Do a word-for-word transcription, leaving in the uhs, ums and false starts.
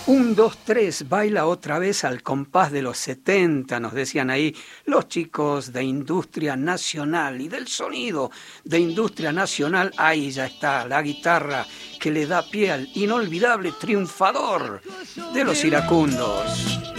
Un, dos, tres, baila otra vez al compás de los setenta, nos decían ahí los chicos de Industria Nacional y del sonido de Industria Nacional. Ahí ya está la guitarra que le da pie al inolvidable triunfador de los iracundos.